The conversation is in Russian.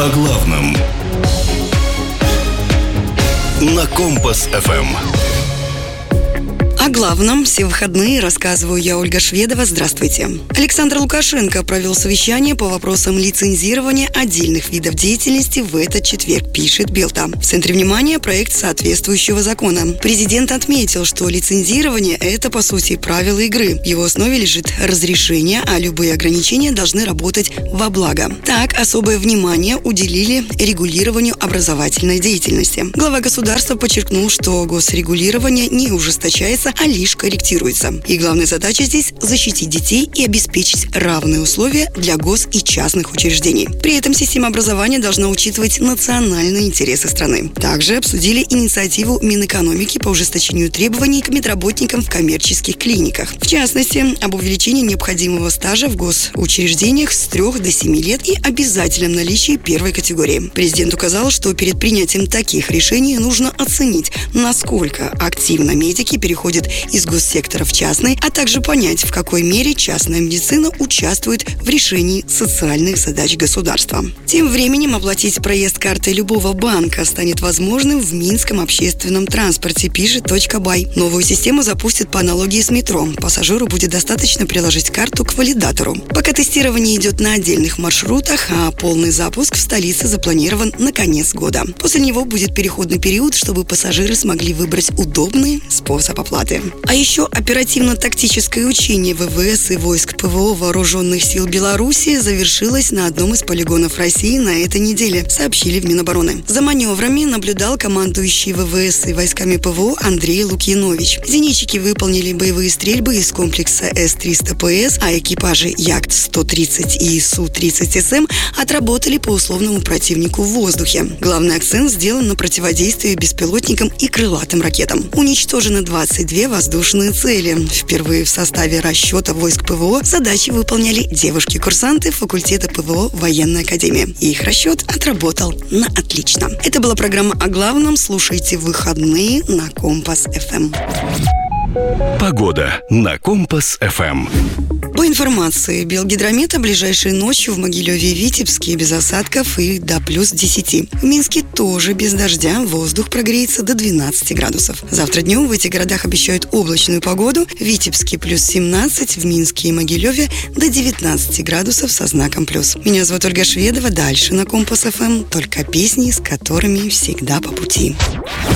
О главном на Компас ФМ. О главном все выходные рассказываю я, Ольга Шведова. Здравствуйте. Александр Лукашенко провел совещание по вопросам лицензирования отдельных видов деятельности в этот четверг, пишет Белта. В центре внимания проект соответствующего закона. Президент отметил, что лицензирование – это, по сути, правила игры. В его основе лежит разрешение, а любые ограничения должны работать во благо. Так, особое внимание уделили регулированию образовательной деятельности. Глава государства подчеркнул, что госрегулирование не ужесточается, а лишь корректируется. И главная задача здесь – защитить детей и обеспечить равные условия для гос- и частных учреждений. При этом система образования должна учитывать национальные интересы страны. Также обсудили инициативу Минэкономики по ужесточению требований к медработникам в коммерческих клиниках. В частности, об увеличении необходимого стажа в госучреждениях с 3 до 7 лет и обязательном наличии первой категории. Президент указал, что перед принятием таких решений нужно оценить, насколько активно медики переходят из госсектора в частный, а также понять, в какой мере частная медицина участвует в решении социальных задач государства. Тем временем оплатить проезд картой любого банка станет возможным в Минском общественном транспорте, пишет .бай. Новую систему запустят по аналогии с метро. Пассажиру будет достаточно приложить карту к валидатору. Пока тестирование идет на отдельных маршрутах, а полный запуск в столице запланирован на конец года. После него будет переходный период, чтобы пассажиры смогли выбрать удобный способ оплаты. А еще оперативно-тактическое учение ВВС и войск ПВО Вооруженных сил Беларуси завершилось на одном из полигонов России на этой неделе, сообщили в Минобороны. За маневрами наблюдал командующий ВВС и войсками ПВО Андрей Лукьянович. Зенитчики выполнили боевые стрельбы из комплекса С-300ПС, а экипажи Як-130 и Су-30СМ отработали по условному противнику в воздухе. Главный акцент сделан на противодействии беспилотникам и крылатым ракетам. Уничтожено 22 воздушные цели. Впервые в составе расчета войск ПВО задачи выполняли девушки-курсанты факультета ПВО Военной академии. И их расчет отработал на отлично. Это была программа «О главном». Слушайте в выходные на Компас ФМ. Погода на Компас ФМ. По информации Белгидромета, ближайшей ночью в Могилеве и Витебске без осадков и до плюс 10. В Минске тоже без дождя, воздух прогреется до 12 градусов. Завтра днем в этих городах обещают облачную погоду. В Витебске плюс 17, в Минске и Могилеве до 19 градусов со знаком плюс. Меня зовут Ольга Шведова. Дальше на Компас ФМ только песни, с которыми всегда по пути.